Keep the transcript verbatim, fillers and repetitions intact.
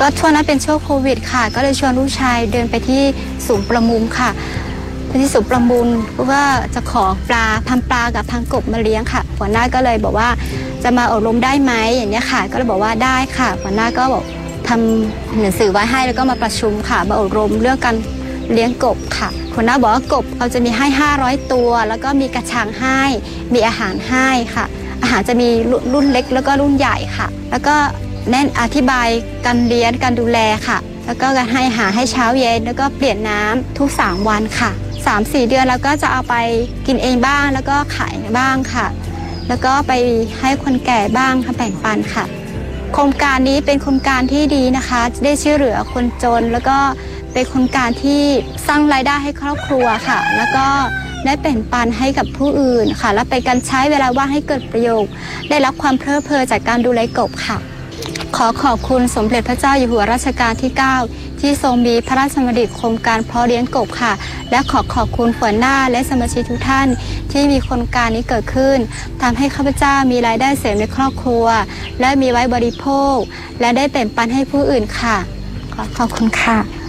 ช่วงนั้นเป็นช่วงโควิดค่ะก็เลยชวนลูกชายเดินไปที่ศูนย์ประมงค่ะไปที่ศูนย์ประมงว่าจะขอปลาพันปลากับพันกบมาเลี้ยงค่ะหัวหน้าก็เลยบอกว่าจะมาอบรมได้ไหมอย่างนี้ค่ะก็เลยบอกว่าได้ค่ะหัวหน้าก็บอกทำหนังสือไว้ให้แล้วก็มาประชุมค่ะมาอบรมเรื่องการเลี้ยงกบค่ะหัวหน้าบอกว่ากบเราจะมีให้ห้าร้อยตัวแล้วก็มีกระชังให้มีอาหารให้ค่ะอาหารจะมีรุ่นเล็กแล้วก็รุ่นใหญ่ค่ะแล้วก็แน่นอธิบายการเลี้ยงการดูแลค่ะแล้วก็การให้อาหารให้เช้าเย็นแล้วก็เปลี่ยนน้ำทุกสามวันค่ะ สามสี่ เดือนแล้วก็จะเอาไปกินเองบ้างแล้วก็ขายบ้างค่ะแล้วก็ไปให้คนแก่บ้างค่ะแบ่งปันค่ะโครงการนี้เป็นโครงการที่ดีนะคะได้ช่วยเหลือคนจนแล้วก็เป็นโครงการที่สร้างรายได้ให้ครอบครัวค่ะแล้วก็ได้แบ่งปันให้กับผู้อื่นค่ะและเป็นการใช้เวลาว่างให้เกิดประโยชน์ได้รับความเพลิดเพลินจากการดูแลกบค่ะขอขอบคุณสมเด็จพระเจ้าอยู่หัวรัชกาลที่เก้าที่ทรงมีพระราชดำริโครงการเพาะเลี้ยงกบค่ะและขอขอบคุณหัวหน้าและสมาชิกทุกท่านที่มีโครงการนี้เกิดขึ้นทำให้ข้าพเจ้ามีรายได้เสริมในครอบครัวและมีไว้บริโภคและได้แบ่งปันให้ผู้อื่นค่ะขอขอบคุณค่ะ